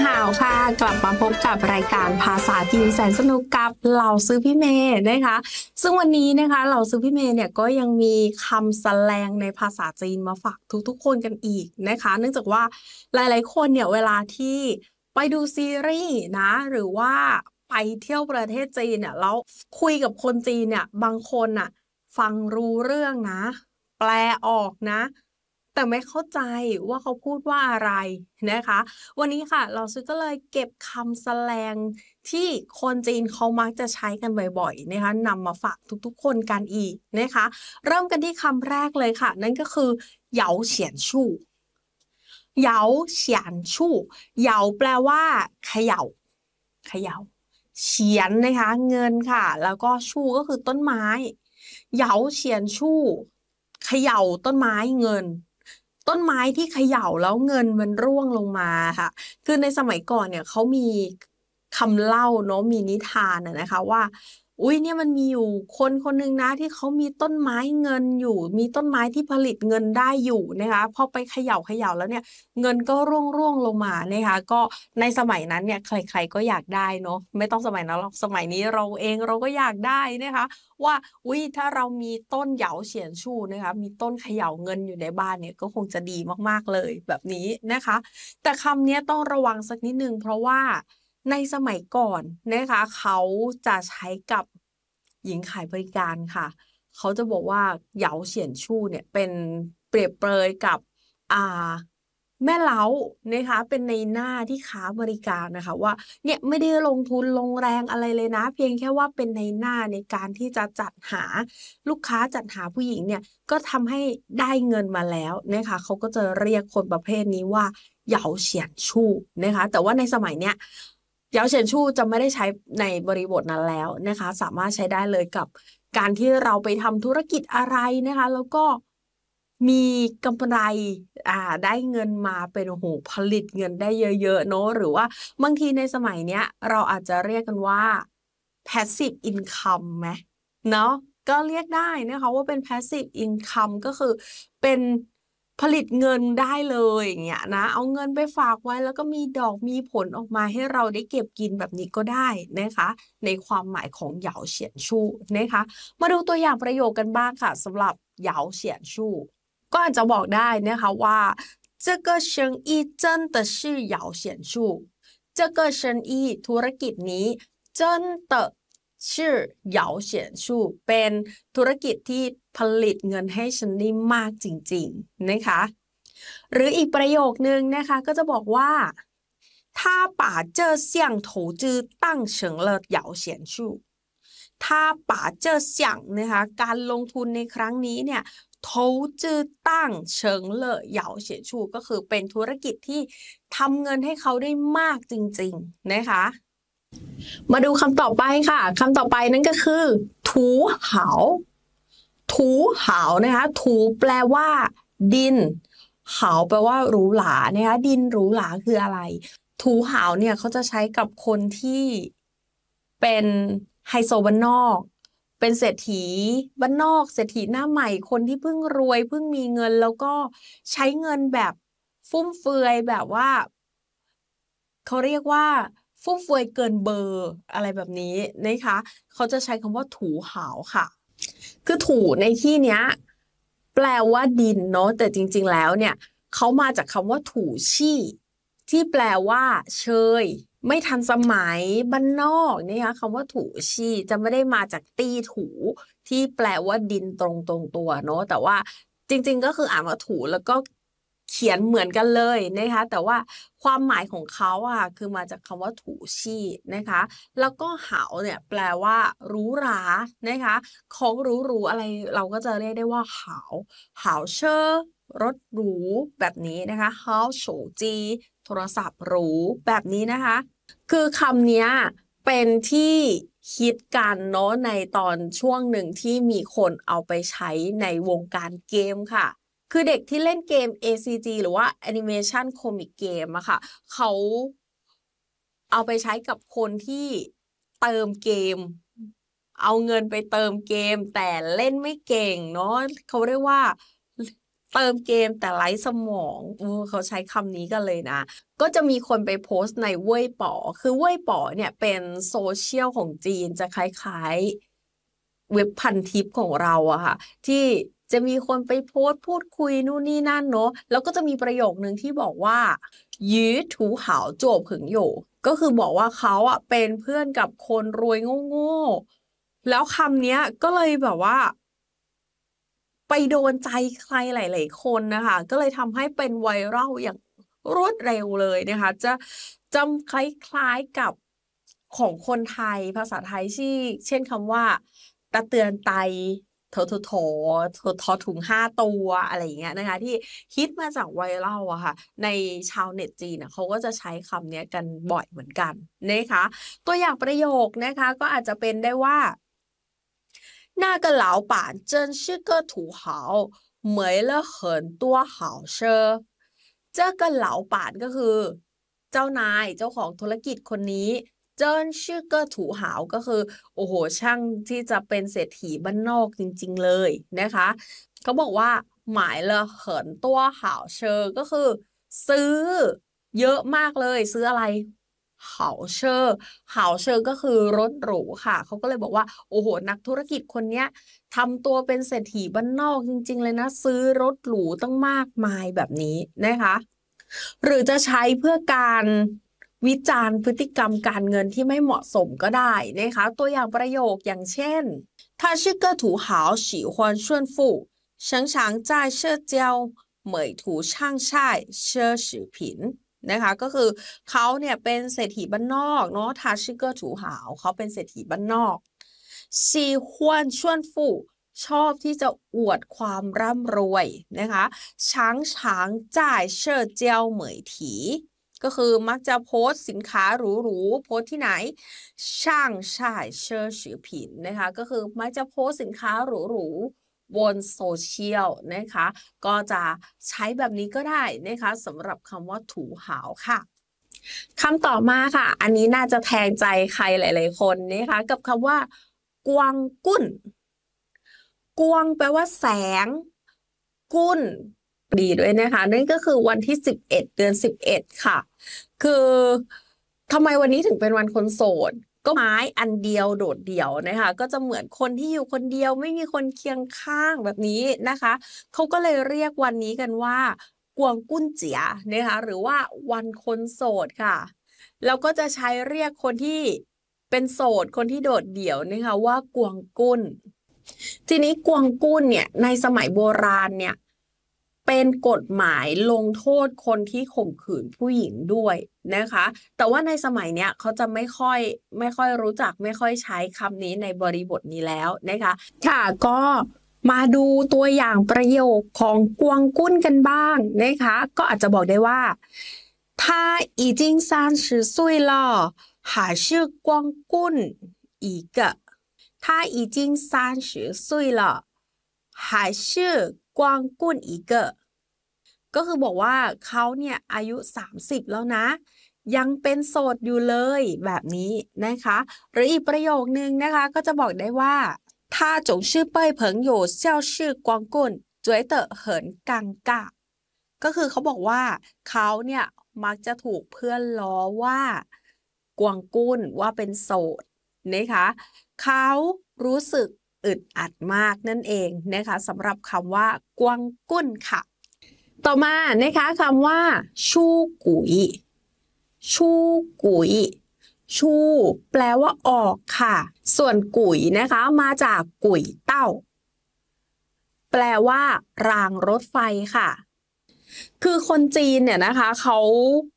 หาวค่ะกลับมาพบกับรายการภาษาจีนแสนสนุกกับเหล่าซื้อพี่เมย์นะคะซึ่งวันนี้นะคะเหล่าซื้อพี่เมย์เนี่ยก็ยังมีคำแสลงในภาษาจีนมาฝากทุกๆคนกันอีกนะคะเนื่องจากว่าหลายๆคนเนี่ยเวลาที่ไปดูซีรีส์นะหรือว่าไปเที่ยวประเทศจีนเนี่ยแล้วคุยกับคนจีนเนี่ยบางคนน่ะฟังรู้เรื่องนะแปลออกนะแต่ไม่เข้าใจว่าเขาพูดว่าอะไรนะคะ วันนี้ค่ะเราซื้อก็เลยเก็บคำแสลงที่คนจีนเขามักจะใช้กันบ่อยๆนะคะนำมาฝากทุกๆคนกันอีกนะคะเริ่มกันที่คำแรกเลยค่ะนั่นก็คือเหยาเฉียนชู่เหยาเฉียนชู่เหยาแปลว่าเขย่าเขย่าเฉียนนะคะเงินค่ะแล้วก็ชู่ก็คือต้นไม้เหยาเฉียนชู่เขย่าต้นไม้เงิน ต้นไม้ที่เขย่าแล้วเงินมันร่วงลงมาค่ะคือในสมัยก่อนเนี่ยเขามีคำเล่าเนาะมีนิทานนะคะว่าอุ้ยเนี่ยมันมีอยู่คนคนหนึ่งนะที่เขามีต้นไม้เงินอยู่มีต้นไม้ที่ผลิตเงินได้อยู่นะคะพอไปเขย่าแล้วเนี่ยเงินก็ร่วงลงมานะคะก็ในสมัยนั้นเนี่ยใครๆก็อยากได้เนาะไม่ต้องสมัยนั้นหรอกสมัยนี้เราเองเราก็อยากได้นะคะ ว่าอุ้ยถ้าเรามีต้นเหยาเฉียนชู่นะคะมีต้นเขย่าเงินอยู่ในบ้านเนี่ยก็คงจะดีมากๆเลยแบบนี้นะคะแต่คำนี้ต้องระวังสักนิดนึงเพราะว่าในสมัยก่อนนะคะเขาจะใช้กับหญิงขายบริการค่ะเขาจะบอกว่าเหยาเฉียนชู่เนี่ยเป็นเปรียบเปรยกับอ่าแม่เล้านะคะเป็นในหน้าที่ค้าบริการนะคะว่า เนี่ยไม่ได้ลงทุนลงแรงอะไรเลยนะเพียงแค่ว่าเป็นในหน้าในการที่จะจัดหาลูกค้าจัดหาผู้หญิงเนี่ยก็ทำให้ได้เงินมาแล้วนะคะเขาก็จะเรียกคนประเภทนี้ว่าเหยาเฉียนชู่นะคะแต่ว่าในสมัยเนี้ยเหยาเฉียนชู่จะไม่ได้ใช้ในบริบทนั้นแล้วนะคะสามารถใช้ได้เลยกับการที่เราไปทำธุรกิจอะไรนะคะแล้วก็มีกำไรได้เงินมาเป็นโอ้โหผลิตเงินได้เยอะๆเนอะหรือว่า บางทีในสมัยเนี้ยเราอาจจะเรียกกันว่า passive income ไหมเนาะก็เรียกได้นะคะว่าเป็น passive income ก็คือเป็นผลิตเงินได้เลยอย่างเงี้ยนะเอาเงินไปฝากไว้แล้วก็มีดอกมีผลออกมาให้เราได้เก็บกินแบบนี้ก็ได้นะคะในความหมายของเหยาเฉียนชู่นะคะมาดูตัวอย่างประโยคกันบ้างค่ะสำหรับเหยาเฉียนชู่ก็อาจจะบอกได้นะคะว่า这个生意真的是摇钱树这个生意ธุรกิจนี้真的是摇钱树เป็นธุรกิจที่ผลิตเงินให้ฉันได้มากจริงๆนะคะหรืออีกประโยคนึงนะคะก็จะบอกว่า他把这项投资当成了摇钱树他把这项นะคะการลงทุนในครั้งนี้เนี่ย投资当成了摇钱树ก็คือเป็นธุรกิจที่ทำเงินให้เขาได้มากจริงๆนะคะมาดูคำต่อไปค่ะคำต่อไปนั่นก็คือถูเหาถูเหานะคะถูแปลว่าดินเหาแปลว่าหรูหรานะคะดินหรูหราคืออะไรถูเหาเนี่ยเขาจะใช้กับคนที่เป็นไฮโซบ้านนอกเป็นเศรษฐีบ้านนอกเศรษฐีหน้าใหม่คนที่เพิ่งรวยเพิ่งมีเงินแล้วก็ใช้เงินแบบฟุ่มเฟือยแบบว่าเขาเรียกว่าฟุ่มเฟือยเกินเบอร์อะไรแบบนี้นะคะเขาจะใช้คำว่าถูเหาค่ะคือถูในที่เนี้ยแปลว่าดินเนาะแต่จริงๆแล้วเนี่ยเขามาจากคำว่าถูชี่ที่แปลว่าเชยไม่ทันสมัยบ้านนอกนะคะคำว่าถูชี่จะไม่ได้มาจากตี้ถูที่แปลว่าดินตรงตัวเนาะแต่ว่าจริงๆก็คืออ่านว่าถูแล้วก็เขียนเหมือนกันเลยนะคะแต่ว่าความหมายของเขาอะคือมาจากคำว่าถูชี่นะคะแล้วก็เหาเนี่ยแปลว่าหรูหรานะคะของหรูๆอะไรเราก็จะเรียกได้ว่าเหาเชอร์รถหรูแบบนี้นะคะเหาโฉจีโทรศัพท์หรูแบบนี้นะคะคือคำเนี้ยเป็นที่ฮิตกันเนาะในตอนช่วงหนึ่งที่มีคนเอาไปใช้ในวงการเกมค่ะคือเด็กที่เล่นเกม ACG หรือว่า Animation Comic Game อะค่ะเขาเอาไปใช้กับคนที่เติมเกมเอาเงินไปเติมเกมแต่เล่นไม่เก่งเนาะเขาเรียกว่าเติมเกมแต่ไร้สมองเขาใช้คำนี้กันเลยนะก็จะมีคนไปโพสต์ในเว่ยป๋อคือเว่ยป๋อเนี่ยเป็นโซเชียลของจีนจะคล้ายๆเว็บพันทิปของเราอะค่ะที่จะมีคนไปโพสต์พูดคุยนู่นนี่นั่นเนาะแล้วก็จะมีประโยคนึงที่บอกว่ายื้อถูหาวโจวผึงโหยก็คือบอกว่าเขาอะเป็นเพื่อนกับคนรวยโง่ๆแล้วคำเนี้ยก็เลยแบบว่าไปโดนใจใครหลายๆคนนะคะก็เลยทำให้เป็นไวรัลอย่างรวดเร็วเลยนะคะจะจำคล้ายๆกับของคนไทยภาษาไทยที่เช่นคำว่าตะเตือนไตโถโถโถทอถุง5 ตัวอะไรอย่างเงี้ยนะคะที่ฮิตมาจากไวรัลอะค่ะในชาวเน็ตจีนเขาก็จะใช้คำนี้กันบ่อยเหมือนกันนะคะตัวอย่างประโยคนะคะก็อาจจะเป็นได้ว่า那个老板真是个土豪，没了很多好车。这个老板ก็คือเจ้านายเจ้าของธุรกิจคนนี้เจิ้นชื่อเกอร์ถูหาวก็คือโอ้โหช่างที่จะเป็นเศรษฐีบ้านนอกจริงๆเลยนะคะเขาบอกว่าหมายละเหินตัวหาวเชอก็คือซื้อเยอะมากเลยซื้ออะไรเหาเชอร์เหาเชอร์ก็คือรถหรูค่ะเขาก็เลยบอกว่าโอ้โหนักธุรกิจคนเนี้ยทำตัวเป็นเศรษฐีบ้านนอกจริงๆเลยนะซื้อรถหรูตั้งมากมายแบบนี้นะคะหรือจะใช้เพื่อการวิจารณ์พฤติกรรมการเงินที่ไม่เหมาะสมก็ได้นะคะตัวอย่างประโยคอย่างเช่น他是个土豪喜欢炫富常常在社交美图上晒奢侈品นะคะก็คือเขาเนี่ยเป็นเศรษฐีบ้านนอกเนาะทาชิเกอร์ถูหาวเขาเป็นเศรษฐีบ้านนอกซีฮวนชวนฟูชอบที่จะอวดความร่ำรวยนะคะช้างช้างจ่ายเชิดเจียวเหมยถีก็คือมักจะโพสต์สินค้าหรูๆโพสต์ที่ไหนช่างช่ายเชิดสือผินนะคะก็คือมักจะโพสต์สินค้าหรูๆบนโซเชียลนะคะก็จะใช้แบบนี้ก็ได้นะคะสำหรับคำว่าถูหาวค่ะคำต่อมาค่ะอันนี้น่าจะแทงใจใครหลายๆคนนะคะกับคำว่ากวางกุ้นกวางแปลว่าแสงกุ้นดีด้วยนะคะนั่นก็คือวันที่11เดือน11ค่ะคือทำไมวันนี้ถึงเป็นวันคนโสดก็ไม้อันเดียวโดดเดี่ยวนะคะก็จะเหมือนคนที่อยู่คนเดียวไม่มีคนเคียงข้างแบบนี้นะคะเขาก็เลยเรียกวันนี้กันว่ากวางกุ้นเจียนะคะหรือว่าวันคนโสดค่ะแล้วก็จะใช้เรียกคนที่เป็นโสดคนที่โดดเดี่ยวนะคะว่ากวางกุ้นทีนี้กวางกุ้นเนี่ยในสมัยโบราณเนี่ยเป็นกฎหมายลงโทษคนที่ข่มขืนผู้หญิงด้วยนะคะแต่ว่าในสมัยเนี้ยเขาจะไม่ค่อยรู้จักไม่ค่อยใช้คำนี้ในบริบทนี้แล้วนะคะค่ะก็มาดูตัวอย่างประโยคของกวางกุ้นกันบ้างนะคะก็อาจจะบอกได้ว่า他已经30岁了还是光棍一个他已经30岁了还是กวางกุ้นอีกก็คือบอกว่าเขาเนี่ยอายุ30แล้วนะยังเป็นโสดอยู่เลยแบบนี้นะคะหรืออีกประโยคนึงนะคะก็จะบอกได้ว่า他总是被朋友笑是光棍觉得很尴尬ก็คือเขาบอกว่าเขาเนี่ยมักจะถูกเพื่อนล้อว่ากวางกุ้นว่าเป็นโสดนะคะเขารู้สึกอึดอัดมากนั่นเองนะคะสำหรับคำว่ากวางกุ้นค่ะต่อมานะคะคำว่าชูกุยชูกุยชูแปลว่าออกค่ะส่วนกุยนะคะมาจากกุยเต้าแปลว่ารางรถไฟค่ะคือคนจีนเนี่ยนะคะเขา